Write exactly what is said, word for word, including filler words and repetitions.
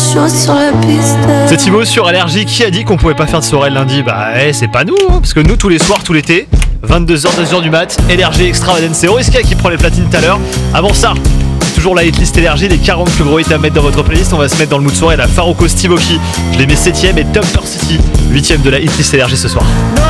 chaud sur la piste. C'est Thibaut sur Allergie. Qui a dit qu'on pouvait pas faire de soirée le lundi? Bah eh, c'est pas nous, hein, parce que nous tous les soirs, tout l'été, vingt-deux heures, deux heures du mat, Énergie Extravagance. C'est Oriska qui prend les platines tout à l'heure. Avant ça, c'est toujours la hitlist Énergie, les quarante plus gros hits à mettre dans votre playlist. On va se mettre dans le mood soirée, la Farouko Steve Aoki. Je les mets septième et Dr City, huitième de la hitlist Énergie ce soir.